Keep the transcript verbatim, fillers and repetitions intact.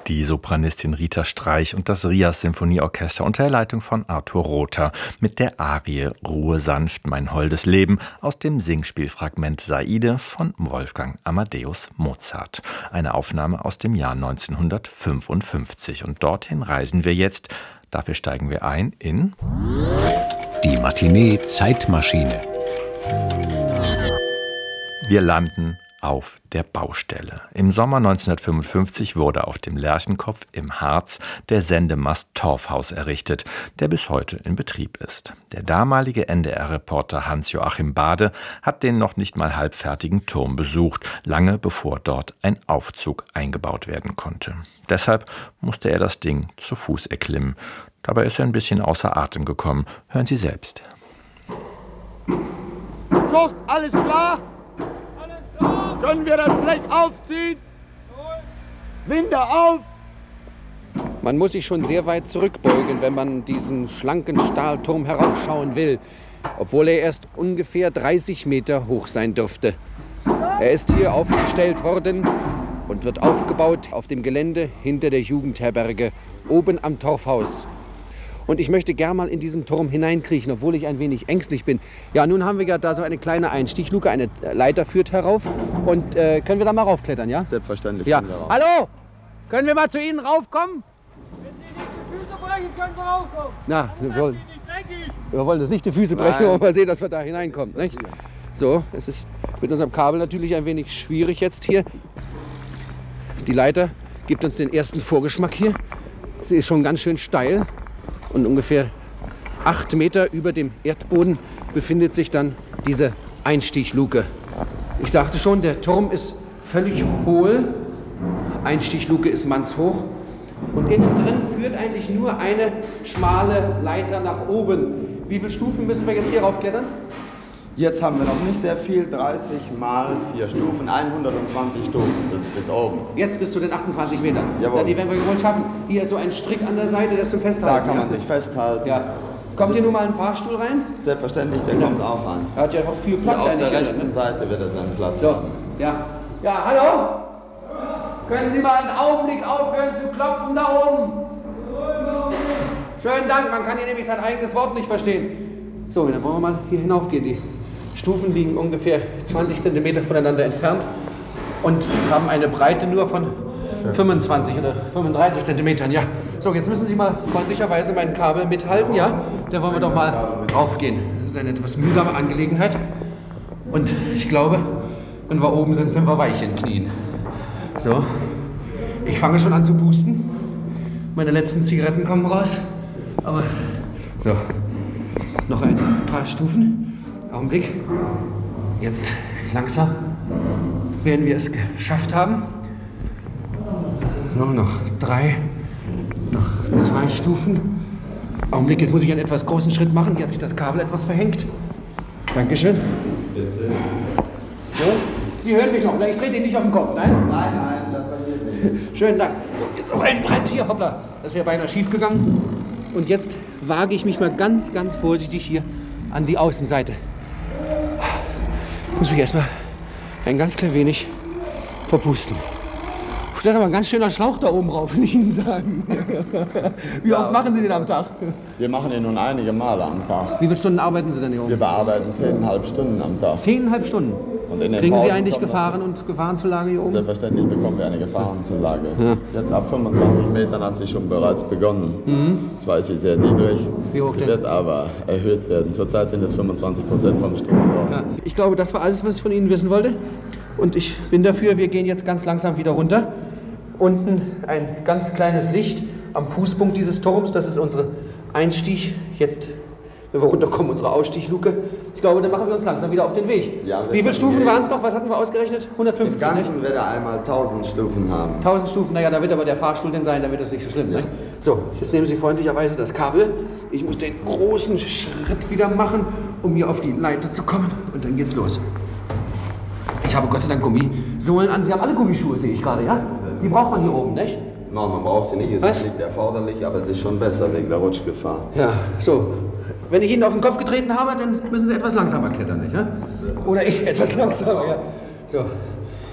Die Sopranistin Rita Streich und das Rias Symphonieorchester unter der Leitung von Arthur Rother mit der Arie Ruhe sanft, mein holdes Leben aus dem Singspielfragment Saide von Wolfgang Amadeus Mozart. Eine Aufnahme aus dem Jahr neunzehnhundertfünfundfünfzig. Und dorthin reisen wir jetzt. Dafür steigen wir ein in die Matinee-Zeitmaschine. Wir landen auf der Baustelle. Im Sommer neunzehnhundertfünfundfünfzig wurde auf dem Lerchenkopf im Harz der Sendemast Torfhaus errichtet, der bis heute in Betrieb ist. Der damalige N D R-Reporter Hans-Joachim Bade hat den noch nicht mal halbfertigen Turm besucht, lange bevor dort ein Aufzug eingebaut werden konnte. Deshalb musste er das Ding zu Fuß erklimmen. Dabei ist er ein bisschen außer Atem gekommen. Hören Sie selbst. Kurt, alles klar? Können wir das Blech aufziehen? Winde auf! Man muss sich schon sehr weit zurückbeugen, wenn man diesen schlanken Stahlturm heraufschauen will, obwohl er erst ungefähr dreißig Meter hoch sein dürfte. Er ist hier aufgestellt worden und wird aufgebaut auf dem Gelände hinter der Jugendherberge, oben am Torfhaus. Und ich möchte gern mal in diesen Turm hineinkriechen, obwohl ich ein wenig ängstlich bin. Ja, nun haben wir ja da so eine kleine Einstichluke, eine Leiter führt herauf. Und äh, können wir da mal raufklettern, ja? Selbstverständlich. Ja. Können wir rauf. Hallo? Können wir mal zu Ihnen raufkommen? Wenn Sie nicht die Füße brechen, können Sie raufkommen. Na, wir wollen, wir wollen das nicht die Füße brechen, Nein. aber mal sehen, dass wir da hineinkommen. Nicht? So, es ist mit unserem Kabel natürlich ein wenig schwierig jetzt hier. Die Leiter gibt uns den ersten Vorgeschmack hier. Sie ist schon ganz schön steil. Und ungefähr acht Meter über dem Erdboden befindet sich dann diese Einstichluke. Ich sagte schon, der Turm ist völlig hohl. Einstichluke ist mannshoch. Und innen drin führt eigentlich nur eine schmale Leiter nach oben. Wie viele Stufen müssen wir jetzt hier raufklettern? Jetzt haben wir noch nicht sehr viel, dreißig mal vier Stufen, hundertzwanzig Stufen sind es bis oben. Jetzt bis zu den achtundzwanzig Metern. Jawohl. Ja, die werden wir wohl schaffen. Hier ist so ein Strick an der Seite, das zum Da Festhalten. kann man ja? sich festhalten. Ja. Kommt hier nun mal ein Fahrstuhl rein? Selbstverständlich, der kommt auch rein. Er hat ja auch viel Hier Platz auf eigentlich. der also, rechten ne? Seite wird er seinen Platz So, haben. ja. Ja, hallo? Können Sie mal einen Augenblick aufhören zu klopfen da oben? Schönen Dank, man kann hier nämlich sein eigenes Wort nicht verstehen. So, dann wollen wir mal hier hinaufgehen. Die Stufen liegen ungefähr zwanzig Zentimeter voneinander entfernt und haben eine Breite nur von fünfundzwanzig oder fünfunddreißig Zentimetern. Ja. So, jetzt müssen Sie mal freundlicherweise mein Kabel mithalten, ja? Da wollen wir doch mal raufgehen. Das ist eine etwas mühsame Angelegenheit. Und ich glaube, wenn wir oben sind, sind wir weich in den Knien. So, ich fange schon an zu pusten. Meine letzten Zigaretten kommen raus. Aber so, noch ein paar Stufen. Augenblick. Jetzt langsam werden wir es geschafft haben. Nur noch drei, noch zwei Stufen. Augenblick, jetzt muss ich einen etwas großen Schritt machen. Hier hat sich das Kabel etwas verhängt. Dankeschön. So, Sie hören mich noch, oder? Ich trete Ihnen nicht auf den Kopf, nein? Nein, nein, das passiert nicht. Schönen Dank. So, jetzt auf einen Brett hier, hoppla. Das wäre beinahe schief gegangen. Und jetzt wage ich mich mal ganz, ganz vorsichtig hier an die Außenseite. Ich muss mich erstmal ein ganz klein wenig verpusten. Das ist aber ein ganz schöner Schlauch da oben drauf, will ich Ihnen sagen. Wie oft machen Sie den am Tag? Wir machen ihn nun einige Male am Tag. Wie viele Stunden arbeiten Sie denn hier Wir oben? bearbeiten zehneinhalb Stunden am Tag. Zehneinhalb Stunden. Und in den Kriegen Sie Pausen eigentlich kommen Gefahren und Gefahrenzulage hier oben? Selbstverständlich bekommen wir eine Gefahrenzulage. Ja. Jetzt ab fünfundzwanzig Metern hat sie schon bereits begonnen. Mhm. Zwar ist sie sehr niedrig, Wie hoch sie denn? wird aber erhöht werden. Zurzeit sind es fünfundzwanzig Prozent vom Stundenlohn. Ja. Ich glaube, das war alles, was ich von Ihnen wissen wollte. Und ich bin dafür, wir gehen jetzt ganz langsam wieder runter. Unten ein ganz kleines Licht am Fußpunkt dieses Turms. Das ist unsere Einstieg. Jetzt, wenn wir runterkommen, unsere Ausstichluke. Ich glaube, dann machen wir uns langsam wieder auf den Weg. Ja, wir Wie viele können Stufen gehen. waren es noch? Was hatten wir ausgerechnet? Im hundertfünfzig, nicht? Ganzen wird er einmal tausend Stufen haben. tausend Stufen, naja, da wird aber der Fahrstuhl denn sein, da wird das nicht so schlimm. Ne? So, jetzt nehmen Sie freundlicherweise das Kabel. Ich muss den großen Schritt wieder machen, um hier auf die Leiter zu kommen. Und dann geht's los. Ich habe Gott sei Dank Gummisohlen an. Sie haben alle Gummischuhe, sehe ich gerade, ja? Die braucht man hier oben, nicht? Nein, man braucht sie nicht, es Was? ist nicht erforderlich, aber es ist schon besser wegen der Rutschgefahr. Ja, so. Wenn ich Ihnen auf den Kopf getreten habe, dann müssen Sie etwas langsamer klettern, nicht? Ja? Oder ich etwas langsamer, ja. So,